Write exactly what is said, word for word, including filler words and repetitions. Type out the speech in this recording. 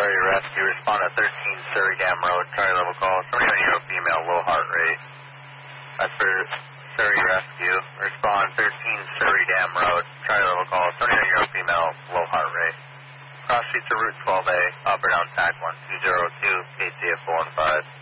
Surrey Rescue, respond to thirteen Surrey Dam Road, Charlie level call, twenty-nine-year-old female, low heart rate. That's for Surrey Rescue, respond thirteen Surrey Dam Road, Charlie level call, twenty-nine-year-old female, low heart rate. Cross streets to Route twelve A, up or down tag one two zero two, K T F four one five.